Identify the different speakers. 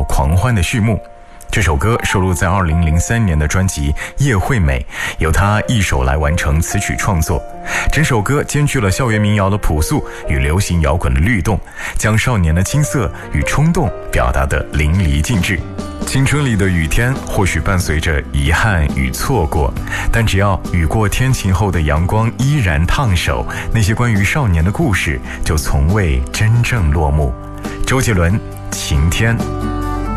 Speaker 1: 狂欢的序幕。这首歌收录在2003年的专辑《叶惠美》，由他一手来完成词曲创作。整首歌兼具了校园民谣的朴素与流行摇滚的律动，将少年的青涩与冲动表达得淋漓尽致。青春里的雨天或许伴随着遗憾与错过，但只要雨过天晴后的阳光依然烫手，那些关于少年的故事就从未真正落幕。周杰伦，晴天。